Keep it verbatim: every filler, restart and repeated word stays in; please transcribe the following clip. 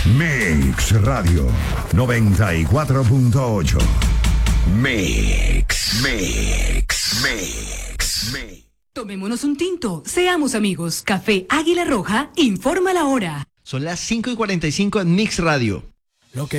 Mix Radio noventa y cuatro punto ocho. Mix, Mix, Mix, Mix. Tomémonos un tinto, seamos amigos. Café Águila Roja informa la hora. Son las cinco y cuarenta y cinco en Mix Radio.